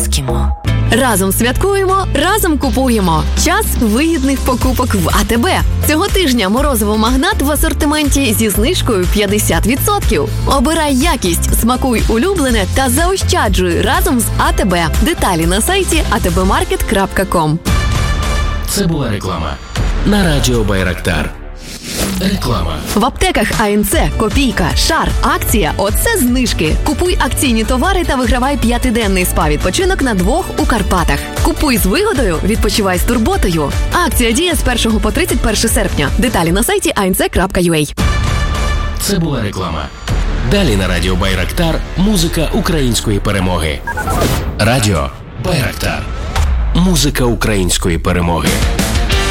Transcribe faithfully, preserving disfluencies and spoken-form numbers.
Ескімо. Разом святкуємо, разом купуємо. Час вигідних покупок в АТБ. Цього тижня морозиво «Магнат» в асортименті зі знижкою п'ятдесят відсотків. Обирай якість, смакуй улюблене та заощаджуй разом з АТБ. Деталі на сайті а те бе маркет крапка ком. Це була реклама на радіо Байрактар. Реклама. В аптеках АНЦ, Копійка, Шар, акція «Оце знижки». Купуй акційні товари та вигравай п'ятиденний спа-відпочинок на двох у Карпатах. Купуй з вигодою, відпочивай з турботою. Акція діє з першого по тридцять перше серпня. Деталі на сайті а ен це крапка ю а. Це була реклама. Далі на радіо Байрактар музика української перемоги. Радіо Байрактар. Музика української перемоги.